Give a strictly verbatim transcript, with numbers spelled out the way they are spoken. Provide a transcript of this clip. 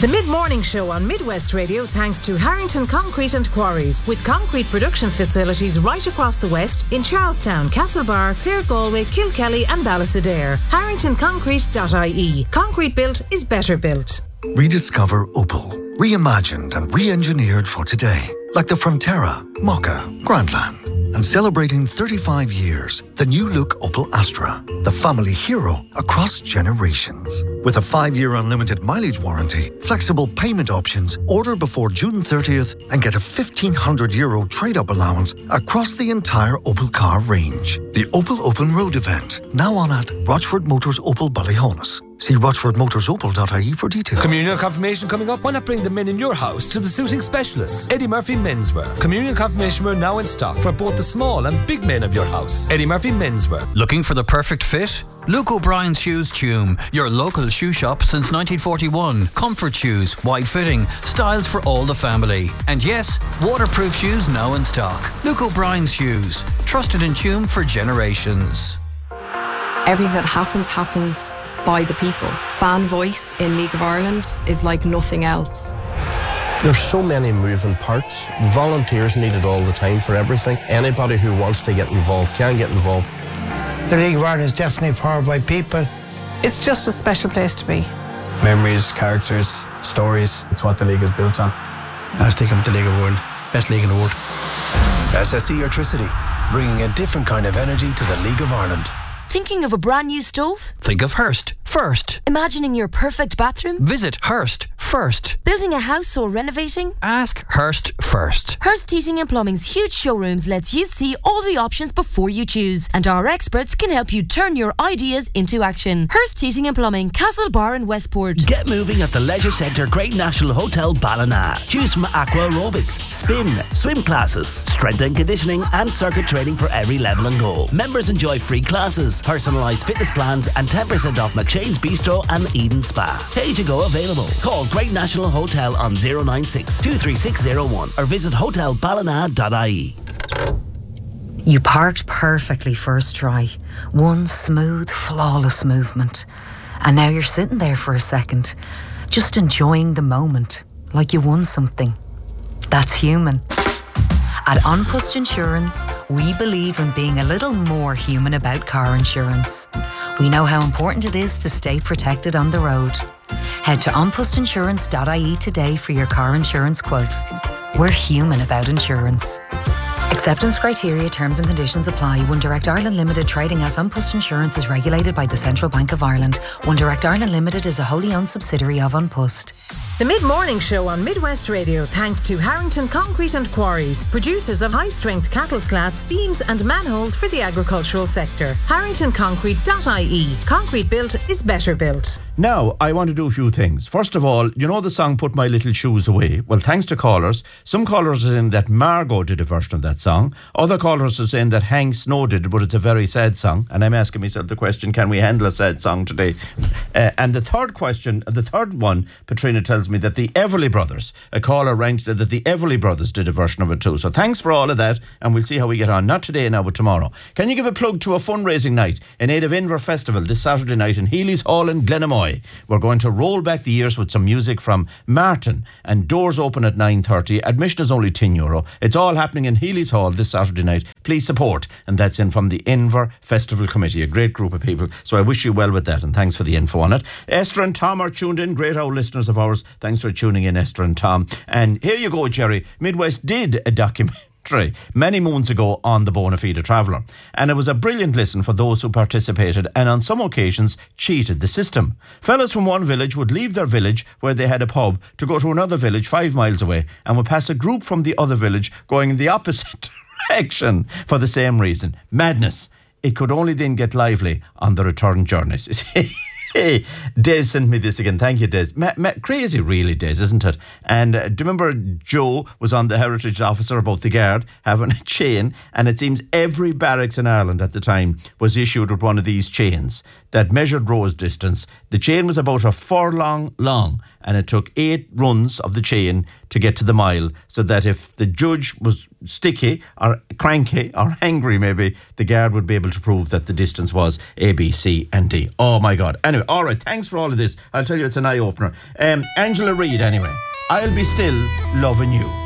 The mid-morning show on Midwest Radio thanks to Harrington Concrete and Quarries, with concrete production facilities right across the West in Charlestown, Castlebar, Clare Galway, Kilkelly and Ballastadair. harrington concrete dot I E. Concrete built is better built. Rediscover Opel. Reimagined and re-engineered for today. Like the Frontera, Mokka, Grandland. And celebrating thirty-five years, the new look Opel Astra, the family hero across generations. With a five-year unlimited mileage warranty, flexible payment options, order before June thirtieth and get a fifteen hundred euro trade-up allowance across the entire Opel car range. The Opel Open Road event, now on at Rochford Motors Opel Ballyhonus. See rochford motors opel dot I E for details. Communion confirmation coming up. Why not bring the men in your house to the suiting specialists? Eddie Murphy Menswear. Communion confirmation wear now in stock for both the small and big men of your house. Eddie Murphy Menswear. Looking for the perfect fit? Luke O'Brien's Shoes Tume, your local shoe shop since nineteen forty-one. Comfort shoes, wide fitting, styles for all the family. And yes, waterproof shoes now in stock. Luke O'Brien's Shoes, trusted in Tume for generations. Everything that happens, happens by the people. Fan voice in League of Ireland is like nothing else. There's so many moving parts. Volunteers needed all the time for everything. Anybody who wants to get involved can get involved. The League of Ireland is definitely powered by people. It's just a special place to be. Memories, characters, stories. It's what the league is built on. I was thinking of the League of World. Best league in the world. S S E Electricity, bringing a different kind of energy to the League of Ireland. Thinking of a brand new stove? Think of Hearst first. Imagining your perfect bathroom? Visit Hearst first. Building a house or renovating? Ask Hearst first. Hearst Heating and Plumbing's huge showrooms lets you see all the options before you choose, and our experts can help you turn your ideas into action. Hearst Heating and Plumbing, Castlebar and Westport. Get moving at the Leisure Centre Great National Hotel Ballina. Choose from aqua aerobics, spin, swim classes, strength and conditioning and circuit training for every level and goal. Members enjoy free classes, personalised fitness plans and ten percent off McShane's Bistro and Eden Spa. Pay to go available. Call Great National Hotel on zero nine six, two three six zero one or visit hotel ballina dot I E. You parked perfectly first try. One smooth, flawless movement. And now you're sitting there for a second, just enjoying the moment, like you won something. That's human. At An Post Insurance, we believe in being a little more human about car insurance. We know how important it is to stay protected on the road. Head to an post insurance dot I E today for your car insurance quote. We're human about insurance. Acceptance criteria, terms and conditions apply. One Direct Ireland Limited, trading as An Post Insurance, is regulated by the Central Bank of Ireland. One Direct Ireland Limited is a wholly owned subsidiary of An Post. The mid-morning show on Midwest Radio thanks to Harrington Concrete and Quarries, producers of high-strength cattle slats, beams and manholes for the agricultural sector. harrington concrete dot I E. Concrete built is better built. Now, I want to do a few things. First of all, you know the song Put My Little Shoes Away? Well, thanks to callers. Some callers are saying that Margot did a version of that song. Other callers are saying that Hank Snow did it, but it's a very sad song. And I'm asking myself the question, can we handle a sad song today? Uh, and the third question, the third one, Patrina tells me that the Everly Brothers, a caller rang, said that the Everly Brothers did a version of it too. So thanks for all of that, and we'll see how we get on. Not today now, but tomorrow. Can you give a plug to a fundraising night in aid of Inver Festival this Saturday night in Healy's Hall in Glenamoy? We're going to roll back the years with some music from Martin, and doors open at nine thirty. Admission is only ten euro. It's all happening in Healy's Hall this Saturday night. Please support. And that's in from the Inver Festival Committee, a great group of people. So I wish you well with that, and thanks for the info on it. Esther and Tom are tuned in, great old listeners of ours. Thanks for tuning in, Esther and Tom. And here you go, Jerry. Midwest did a documentary many moons ago on the Bona Fide Traveller, and it was a brilliant listen for those who participated and on some occasions cheated the system. Fellas from one village would leave their village where they had a pub to go to another village five miles away, and would pass a group from the other village going in the opposite direction for the same reason. Madness. It could only then get lively on the return journeys. Hey, Des sent me this again. Thank you, Des. Ma- ma- crazy, really, Des, isn't it? And uh, do you remember Joe was on the Heritage Officer about the guard having a chain? And it seems every barracks in Ireland at the time was issued with one of these chains that measured rose distance. The chain was about a furlong long, and it took eight runs of the chain to get to the mile, so that if the judge was sticky or cranky or angry, maybe the guard would be able to prove that the distance was A, B, C and D. Oh my God. Anyway, all right, thanks for all of this. I'll tell you, it's an eye-opener. Um, Angela Reid, anyway. I'll Be Still Loving You.